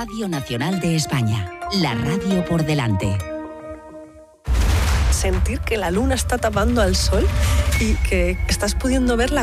Radio Nacional de España, la radio por delante. Sentir que la luna está tapando al sol y que estás pudiendo ver la